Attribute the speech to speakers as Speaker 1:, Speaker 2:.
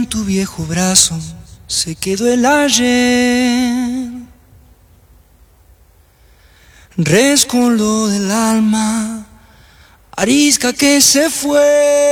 Speaker 1: tu viejo brazo se quedó el ayer. Rescoldo del alma, arisca que se fue.